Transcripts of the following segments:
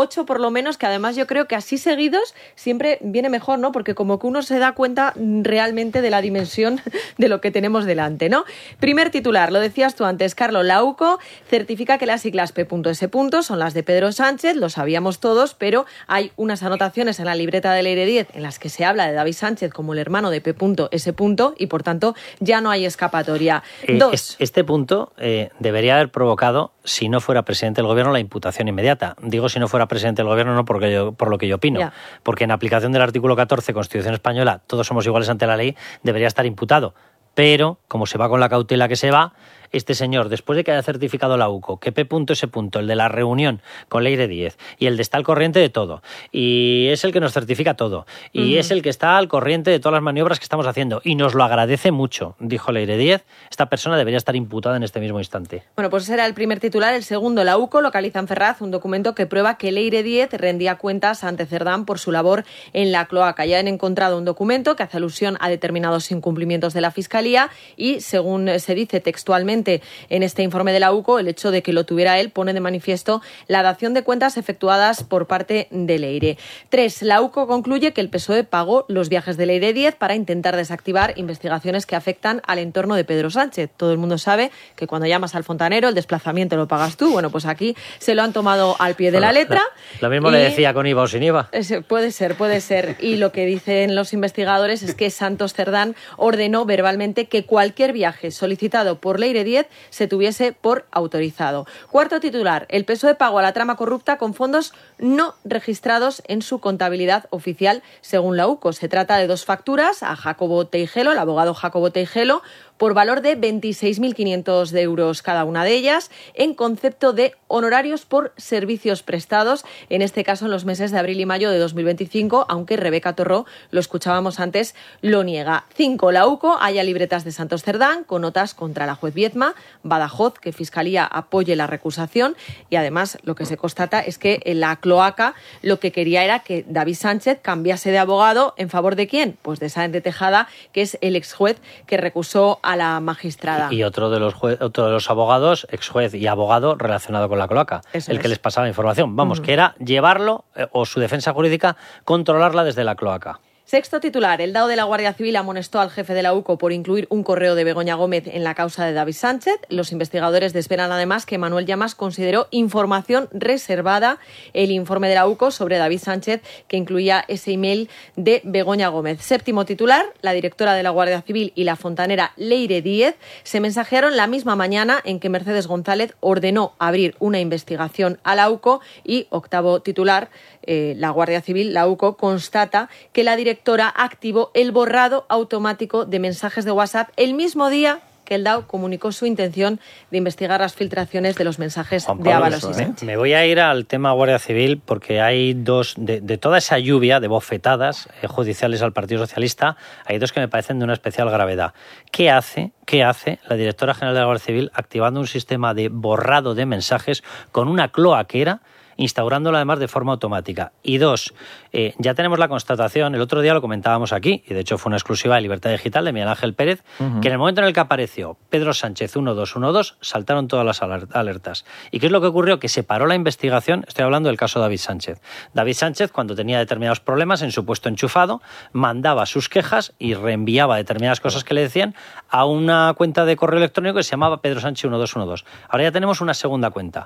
8 por lo menos, que además yo creo que así seguidos siempre viene mejor, ¿no? Porque como que uno se da cuenta realmente de la dimensión de lo que tenemos delante, ¿no? Primer titular, lo decías tú antes, Carlos, la UCO certifica que las siglas P.S. son las de Pedro Sánchez, lo sabíamos todos, pero hay unas anotaciones en la libreta de Leire Díez en las que se habla de David Sánchez como el hermano de P.S. y por tanto ya no hay escapatoria. Este punto debería haber provocado, si no fuera presidente del gobierno, la imputación inmediata. Digo si no fuera presidente del gobierno, no por lo que yo opino, ya. Porque en aplicación del artículo 14 Constitución Española, todos somos iguales ante la ley, debería estar imputado. Pero, como se va con la cautela que se va, este señor, después de que haya certificado la UCO, que P.S., el de la reunión con Leire Díez, y el de está al corriente de todo, y es el que nos certifica todo, y es el que está al corriente de todas las maniobras que estamos haciendo, y nos lo agradece mucho, dijo Leire Díez, esta persona debería estar imputada en este mismo instante. Bueno, pues ese era el primer titular. El segundo, la UCO localiza en Ferraz un documento que prueba que Leire Díez rendía cuentas ante Cerdán por su labor en la cloaca. Ya han encontrado un documento que hace alusión a determinados incumplimientos de la Fiscalía y, según se dice textualmente en este informe de la UCO, el hecho de que lo tuviera él pone de manifiesto la dación de cuentas efectuadas por parte de Leire. 3. La UCO concluye que el PSOE pagó los viajes de Leire Díez para intentar desactivar investigaciones que afectan al entorno de Pedro Sánchez. Todo el mundo sabe que cuando llamas al fontanero el desplazamiento lo pagas tú. Bueno, pues aquí se lo han tomado al pie de la letra. Lo mismo le decía con IVA o sin IVA. Puede ser. Y lo que dicen los investigadores es que Santos Cerdán ordenó verbalmente que cualquier viaje solicitado por Leire Díez se tuviese por autorizado. Cuarto titular, el PSOE pagó a la trama corrupta con fondos no registrados en su contabilidad oficial, según la UCO. Se trata de 2 facturas a Jacobo Teijelo, el abogado Jacobo Teijelo, por valor de 26.500 euros cada una de ellas, en concepto de honorarios por servicios prestados, en este caso en los meses de abril y mayo de 2025, aunque Rebeca Torró, lo escuchábamos antes, lo niega. 5. La UCO halla libretas de Santos Cerdán con notas contra la juez Viedma, Badajoz, que Fiscalía apoye la recusación, y además lo que se constata es que en la cloaca lo que quería era que David Sánchez cambiase de abogado en favor de ¿quién? Pues de Sáenz de Tejada, que es el exjuez que recusó a la magistrada. Y otro de los abogados, exjuez y abogado relacionado con la cloaca, Eso que les pasaba información. Vamos, que era llevarlo, o su defensa jurídica, controlarla desde la cloaca. Sexto titular, el DAO de la Guardia Civil amonestó al jefe de la UCO por incluir un correo de Begoña Gómez en la causa de David Sánchez. Los investigadores desvelan además que Manuel Llamas consideró información reservada el informe de la UCO sobre David Sánchez, que incluía ese email de Begoña Gómez. Séptimo titular, la directora de la Guardia Civil y la fontanera Leire Díez se mensajearon la misma mañana en que Mercedes González ordenó abrir una investigación a la UCO. Y octavo titular, la Guardia Civil, la UCO, constata que la directora activó el borrado automático de mensajes de WhatsApp el mismo día que el DAO comunicó su intención de investigar las filtraciones de los mensajes de Ábalos y Sánchez. Me voy a ir al tema Guardia Civil porque hay dos, de toda esa lluvia de bofetadas judiciales al Partido Socialista, hay dos que me parecen de una especial gravedad. ¿Qué hace la directora general de la Guardia Civil activando un sistema de borrado de mensajes con una cloaquera, instaurándolo además de forma automática? Y 2, ya tenemos la constatación, el otro día lo comentábamos aquí, y de hecho fue una exclusiva de Libertad Digital de Miguel Ángel Pérez, que en el momento en el que apareció Pedro Sánchez 1212, saltaron todas las alertas. ¿Y qué es lo que ocurrió? Que se paró la investigación, estoy hablando del caso David Sánchez. David Sánchez, cuando tenía determinados problemas en su puesto enchufado, mandaba sus quejas y reenviaba determinadas cosas que le decían a una cuenta de correo electrónico que se llamaba Pedro Sánchez 1212. Ahora ya tenemos una segunda cuenta,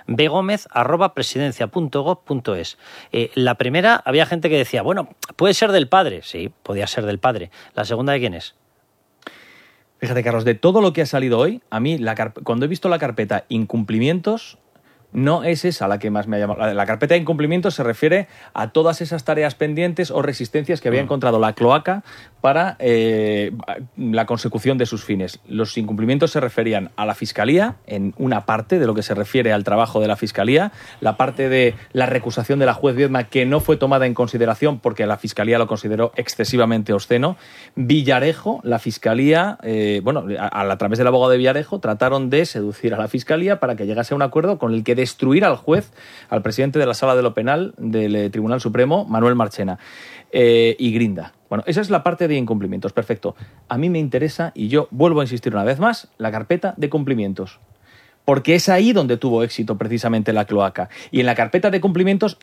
begomez@presidencia.gov.es. La primera, había gente que decía, bueno, puede ser del padre. Sí, podía ser del padre. ¿La segunda de quién es? Fíjate, Carlos, de todo lo que ha salido hoy, a mí, cuando he visto la carpeta incumplimientos, no es esa la que más me ha llamado. La carpeta de incumplimientos se refiere a todas esas tareas pendientes o resistencias que había encontrado la cloaca para la consecución de sus fines. Los incumplimientos se referían a la Fiscalía, en una parte de lo que se refiere al trabajo de la Fiscalía, la parte de la recusación de la juez Viedma, que no fue tomada en consideración porque la Fiscalía lo consideró excesivamente obsceno. Villarejo, la Fiscalía, a través del abogado de Villarejo, trataron de seducir a la Fiscalía para que llegase a un acuerdo con el que destruir al juez, al presidente de la Sala de lo Penal del Tribunal Supremo, Manuel Marchena, y Grinda. Bueno, esa es la parte de incumplimientos, perfecto. A mí me interesa, y yo vuelvo a insistir una vez más, la carpeta de cumplimientos. Porque es ahí donde tuvo éxito precisamente la cloaca. Y en la carpeta de cumplimientos